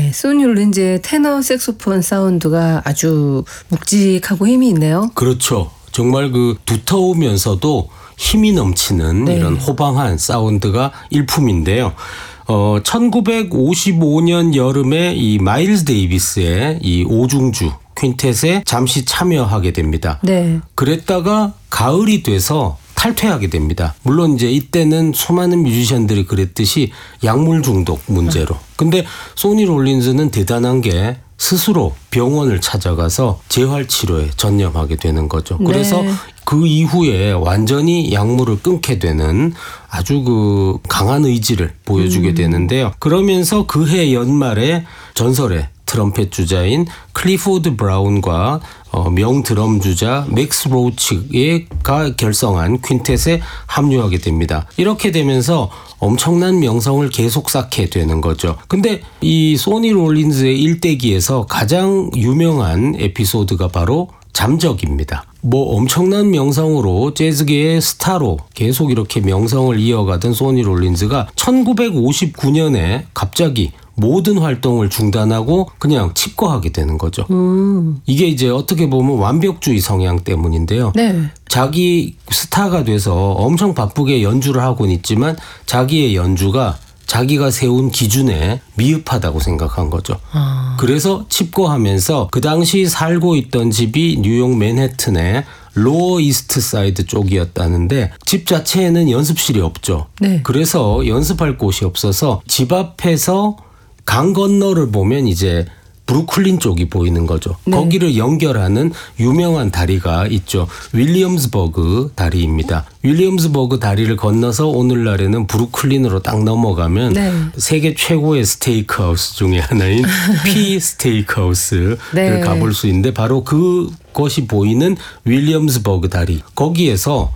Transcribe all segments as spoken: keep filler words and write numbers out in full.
네, 소니 롤린즈의 테너 색소폰 사운드가 아주 묵직하고 힘이 있네요. 그렇죠. 정말 그 두터우면서도 힘이 넘치는 네. 이런 호방한 사운드가 일품인데요. 어, 천구백오십오 년 여름에 이 마일스 데이비스의 이 오중주 퀸텟에 잠시 참여하게 됩니다. 네. 그랬다가 가을이 돼서 탈퇴하게 됩니다. 물론 이제 이때는 수많은 뮤지션들이 그랬듯이 약물 중독 문제로. 근데 소니 롤린즈는 대단한 게 스스로 병원을 찾아가서 재활 치료에 전념하게 되는 거죠. 그래서 네. 그 이후에 완전히 약물을 끊게 되는 아주 그 강한 의지를 보여주게 음. 되는데요. 그러면서 그해 연말에 전설의 트럼펫 주자인 클리포드 브라운과 어, 명 드럼 주자 맥스 로치가 결성한 퀸텟에 합류하게 됩니다. 이렇게 되면서 엄청난 명성을 계속 쌓게 되는 거죠. 근데 이 소니 롤린즈의 일대기에서 가장 유명한 에피소드가 바로 잠적입니다. 뭐 엄청난 명성으로 재즈계의 스타로 계속 이렇게 명성을 이어가던 소니 롤린즈가 천구백오십구 년에 갑자기 모든 활동을 중단하고 그냥 칩거하게 되는 거죠. 음. 이게 이제 어떻게 보면 완벽주의 성향 때문인데요. 네. 자기 스타가 돼서 엄청 바쁘게 연주를 하고는 있지만 자기의 연주가 자기가 세운 기준에 미흡하다고 생각한 거죠. 아. 그래서 칩거하면서 그 당시 살고 있던 집이 뉴욕 맨해튼의 로어 이스트 사이드 쪽이었다는데 집 자체에는 연습실이 없죠. 네. 그래서 연습할 곳이 없어서 집 앞에서 강 건너를 보면 이제 브루클린 쪽이 보이는 거죠. 네. 거기를 연결하는 유명한 다리가 있죠. 윌리엄스버그 다리입니다. 윌리엄스버그 다리를 건너서 오늘날에는 브루클린으로 딱 넘어가면 네. 세계 최고의 스테이크하우스 중에 하나인 피 스테이크하우스를 네. 가볼 수 있는데 바로 그것이 보이는 윌리엄스버그 다리. 거기에서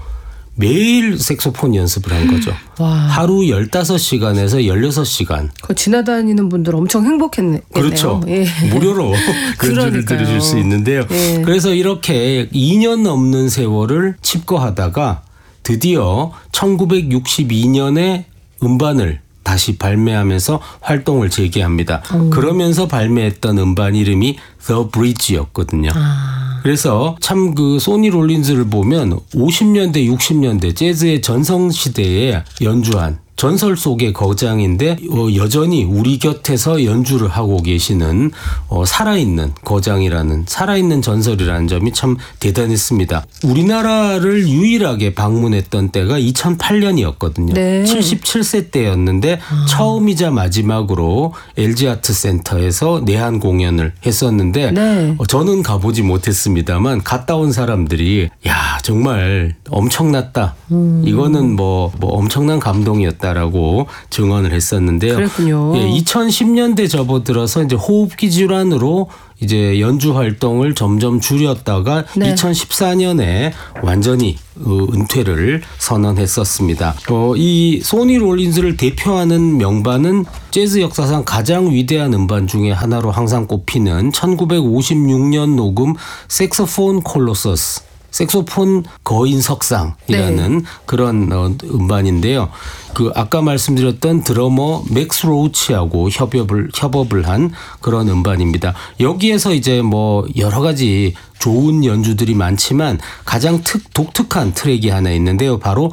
매일 색소폰 연습을 한 거죠. 와. 하루 열다섯 시간에서 열여섯 시간. 그 지나다니는 분들 엄청 행복했네요. 그렇죠. 예. 무료로 연주를 들으실 수 있는데요. 예. 그래서 이렇게 이 년 넘는 세월을 칩거하다가 드디어 천구백육십이 년에 음반을 다시 발매하면서 활동을 재개합니다. 음. 그러면서 발매했던 음반 이름이 The Bridge였거든요. 아. 그래서 참 그 소니 롤린즈를 보면 오십 년대, 육십 년대 재즈의 전성시대에 연주한 전설 속의 거장인데 어, 여전히 우리 곁에서 연주를 하고 계시는 어, 살아있는 거장이라는 살아있는 전설이라는 점이 참 대단했습니다. 우리나라를 유일하게 방문했던 때가 이천팔 년이었거든요. 네. 칠십칠 세 때였는데 아. 처음이자 마지막으로 엘지 아트센터에서 내한 공연을 했었는데 네. 어, 저는 가보지 못했습니다만 갔다 온 사람들이 야 정말 엄청났다. 음. 이거는 뭐, 뭐 엄청난 감동이었다. 라고 증언을 했었는데요. 그렇군요. 예, 이천십 년대 접어들어서 이제 호흡기 질환으로 이제 연주 활동을 점점 줄였다가 네. 이천십사 년에 완전히 은퇴를 선언했었습니다. 어, 이 소니 롤린즈를 대표하는 명반은 재즈 역사상 가장 위대한 음반 중에 하나로 항상 꼽히는 천구백오십육 년 녹음 색소폰 콜로서스. 색소폰 거인 석상이라는 네. 그런 어, 음반인데요. 그 아까 말씀드렸던 드러머 맥스 로치하고 협업을 협업을 한 그런 음반입니다. 여기에서 이제 뭐 여러 가지 좋은 연주들이 많지만 가장 특, 독특한 트랙이 하나 있는데요. 바로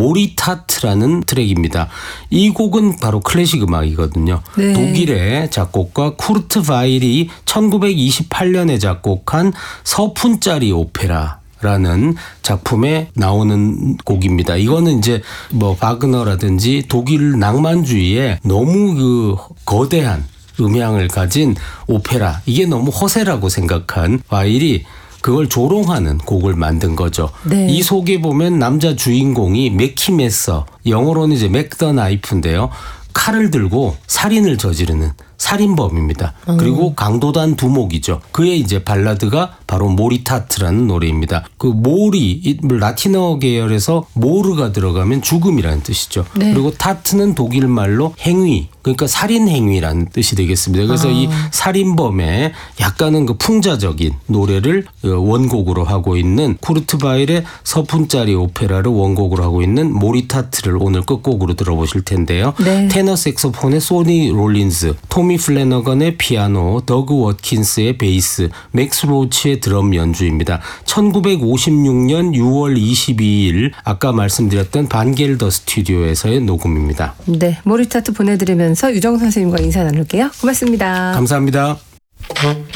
모리타트라는 트랙입니다. 이 곡은 바로 클래식 음악이거든요. 네. 독일의 작곡가 쿠르트 바일이 천구백이십팔 년에 작곡한 서푼짜리 오페라 라는 작품에 나오는 곡입니다. 이거는 이제 뭐 바그너라든지 독일 낭만주의에 너무 그 거대한 음향을 가진 오페라, 이게 너무 허세라고 생각한 바일이 그걸 조롱하는 곡을 만든 거죠. 네. 이 속에 보면 남자 주인공이 맥히메서, 영어로는 이제 맥 더 나이프인데요. 칼을 들고 살인을 저지르는 살인범입니다. 음. 그리고 강도단 두목이죠. 그의 이제 발라드가 바로 모리타트라는 노래입니다. 그 모리, 라틴어 계열에서 모르가 들어가면 죽음이라는 뜻이죠. 네. 그리고 타트는 독일 말로 행위, 그러니까 살인 행위라는 뜻이 되겠습니다. 그래서 아. 이 살인범의 약간은 그 풍자적인 노래를 원곡으로 하고 있는 쿠르트 바일의 서푼짜리 오페라를 원곡으로 하고 있는 모리타트를 오늘 끝곡으로 들어보실 텐데요. 네. 테너 색소폰의 소니 롤린즈, 토미 지미 플래너건의 피아노, 더그 워킨스의 베이스, 맥스 로치의 드럼 연주입니다. 천구백오십육 년 유월 이십이일 아까 말씀드렸던 반겔더 스튜디오에서의 녹음입니다. 네, 모리타트 보내드리면서 유정 선생님과 인사 나눌게요. 고맙습니다. 감사합니다.